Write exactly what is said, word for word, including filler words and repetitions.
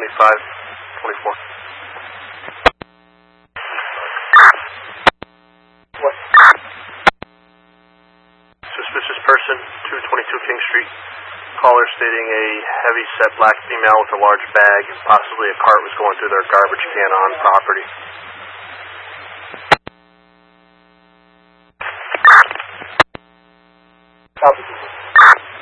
twenty-five twenty-four. What? Suspicious person, two twenty-two King Street. Caller stating a heavy-set black female with a large bag and possibly a cart was going through their garbage can on property.